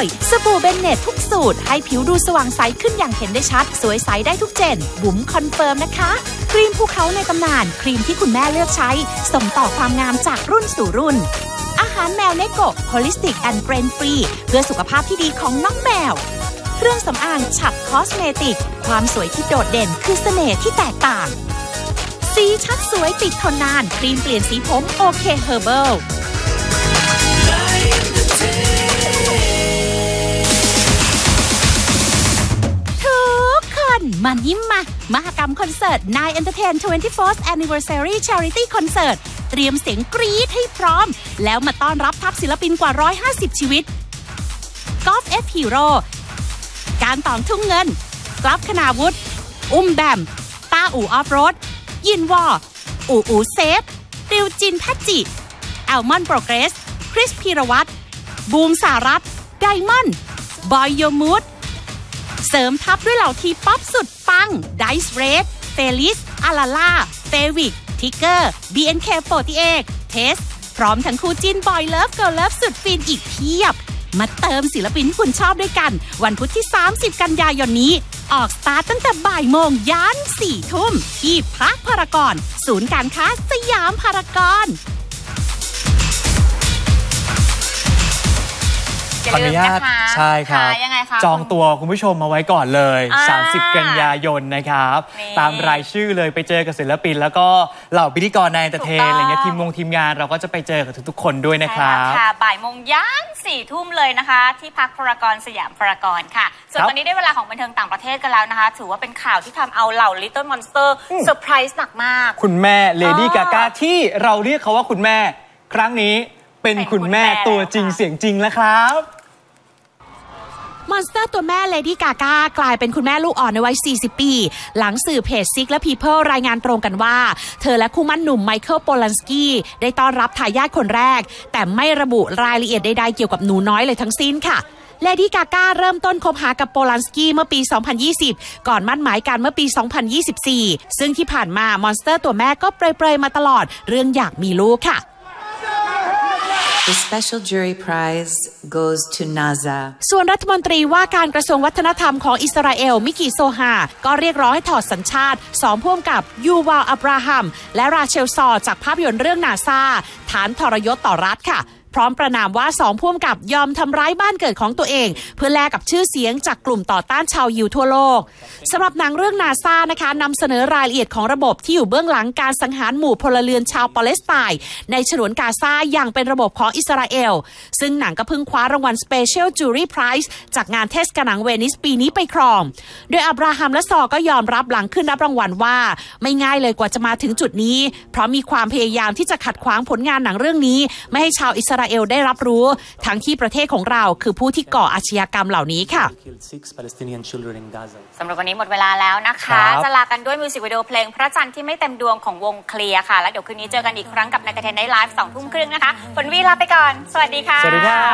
ยสบู่เบนเนตทุกสูตรให้ผิวดูสว่างใสขึ้นอย่างเห็นได้ชัดสวยใสได้ทุกเจนบุ๋มคอนเฟิร์มนะคะครีมภูเขาในตำนานครีมที่คุณแม่เลือกใช้ส่งต่อความงามจากรุ่นสู่รุ่นอาหารแมวเนโกะ Holistic and Grain Free เพื่อสุขภาพที่ดีของน้องแมวเครื่องสำอางฉับคอสเมติกความสวยที่โดดเด่นคือเสน่ห์ที่แตกต่างสีชัดสวยติดทนนานครีมเปลี่ยนสีผมโอเคเฮอร์เบิลมันยิ้มมามหกรรมคอนเสิร์ต Nine Entertain 24th Anniversary Charity Concert เตรียมเสียงกรี๊ดให้พร้อมแล้วมาต้อนรับทัพศิลปินกว่า150ชีวิตกอล์ฟเอฟฮีโร่การตองทุ่งเงินกลับคณาวุฒิอุ้มแบมต้าอู่ออฟโรดยินวออูเซฟติวจินพัจจิแอลมอนโปรเกรสคริสพีรวัตรบูมสารัตไดมอนด์บอยโยมูดเสริมทัพด้วยเหล่าทีป๊อปสุดปังไดซ์เรดเฟลิสอาลาล่าเฟวิกทิกเกอร์ BNK48 เทสพร้อมทั้งคู่จิ้นบอยเลิฟเกิร์ลเลิฟสุดฟินอีกเพียบมาเติมศิลปินที่คุณชอบด้วยกันวันพุธที่30กันยายนนี้ออกสตาร์ทตั้งแต่บ่ายโมงยัน4 ทุ่มที่พักพารากอนศูนย์การค้าสยามพารากอนขออนุญาตใช่ครับจองตัวคุณผู้ชมมาไว้ก่อนเลย30กันยายนนะครับตามรายชื่อเลยไปเจอกับศิลปินแล้วก็เหล่าพิธีกรในเอนเตอร์เทนอะไรเงี้ยทีมงานเราก็จะไปเจอกับทุกๆคนด้วยนะครับค่ะบ่ายโมงยัน4 ทุ่มเลยนะคะที่พักพารากอนสยามพารากอนค่ะส่วนตอนนี้ได้เวลาของบันเทิงต่างประเทศกันแล้วนะคะถือว่าเป็นข่าวที่ทำเอาเหล่า Little Monster เซอร์ไพรส์หนักมากคุณแม่เลดี้กากาที่เราเรียกเขาว่าคุณแม่ครั้งนี้เป็นคุณแม่ตัวจริงเสียงจริงแล้วครับมอนสเตอร์ตัวแม่เลดี้กากากลายเป็นคุณแม่ลูกอ่อนในวัย40 ปีหลังสื่อเพจซิกและ People รายงานตรงกันว่าเธอและคู่มั่นหนุ่มไมเคิลโปลันสกี้ได้ต้อนรับทายาทคนแรกแต่ไม่ระบุรายละเอียดใดๆเกี่ยวกับหนูน้อยเลยทั้งสิ้นค่ะเลดี้กากาเริ่มต้นคบหากับโปลันสกี้เมื่อปี 2020 ก่อนมั่นหมายกันเมื่อปี 2024 ซึ่งที่ผ่านมามอนสเตอร์ตัวแม่ก็เปรยๆมาตลอดเรื่องอยากมีลูกค่ะ The special jury prize goes to NASA ส่วนรัฐมนตรีว่าการกระทรวงวัฒนธรรมของอิสราเอลมิกิโซฮาก็เรียกร้องให้ถอดสัญชาติ2ผู้กำกับยูวาลอับราฮัมและราเชลซอจากภาพยนตร์เรื่องนาซาฐานทรยศต่อรัฐค่ะพร้อมประณามว่า2ผู้กำกับยอมทำร้ายบ้านเกิดของตัวเองเพื่อแลกกับชื่อเสียงจากกลุ่มต่อต้านชาวยิวทั่วโลกสำหรับหนังเรื่องนาซานะคะนำเสนอรายละเอียดของระบบที่อยู่เบื้องหลังการสังหารหมู่พลเรือนชาวปาเลสไตน์ในฉนวนกาซาอย่างเป็นระบบของอิสราเอลซึ่งหนังก็เพิ่งคว้ารางวัล Special Jury Prize จากงานเทศกาลหนังเวนิสปีนี้ไปครองโดยอับราฮัมและซอก็ยอมรับหลังขึ้นรับรางวัลว่าไม่ง่ายเลยกว่าจะมาถึงจุดนี้เพราะมีความพยายามที่จะขัดขวางผลงานหนังเรื่องนี้ไม่ให้ชาวอิสราเอลได้รับรู้ทั้งที่ประเทศของเราคือผู้ที่ก่ออาชญากรรมเหล่านี้ค่ะสำหรับวันนี้หมดเวลาแล้วนะคะจะลากันด้วยมิวสิกวิดีโอเพลงพระจันทร์ที่ไม่เต็มดวงของวงเคลียร์ค่ะแล้วเดี๋ยวคืนนี้เจอกันอีกครั้งกับในกระเทนไนท์ไลฟ์ 20:30 นะคะฝนวีลาไปก่อนสวัสดีค่ะ